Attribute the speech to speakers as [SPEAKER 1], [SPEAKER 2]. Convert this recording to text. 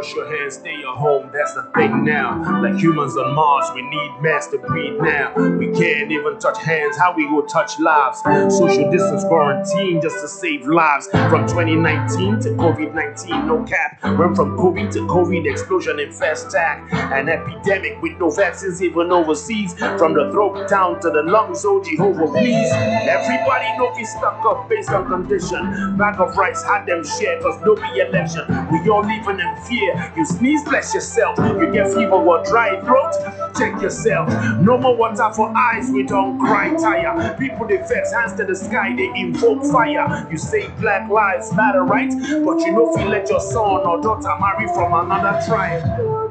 [SPEAKER 1] wash your hands, stay at home, that's the thing now. Like humans on Mars, we need masks to breathe now. We can't even touch hands, how we go touch lives? Social distance quarantine just to save lives. From 2019 to COVID-19, no cap. Went from COVID to COVID, explosion in fast tag. An epidemic with no vaccines even overseas. From the throat down to the lungs, oh Jehovah please. Everybody know we stuck up based on condition. Bag of rice had them share cause no be election. We all living in fear. You sneeze, bless yourself. You get fever or dry throat, check yourself. No more water for eyes, we don't cry tire. People they vex, hands to the sky, they invoke fire. You say Black Lives Matter, right? But you know if you let your son or daughter marry from another tribe.